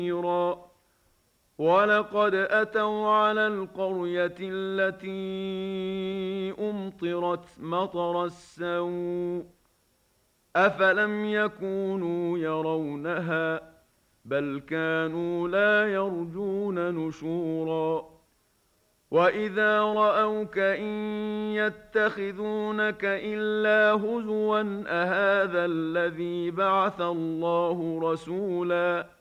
ولقد أتوا على القرية التي أمطرت مطر السوء أفلم يكونوا يرونها بل كانوا لا يرجون نشورا وإذا رأوك إن يتخذونك إلا هزوا أهذا الذي بعث الله رسولا